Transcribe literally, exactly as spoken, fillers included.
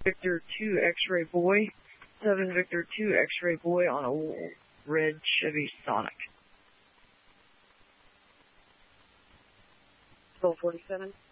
Victor two X-Ray Boy, seven Victor two X-Ray Boy on a red Chevy Sonic. twelve forty-seven.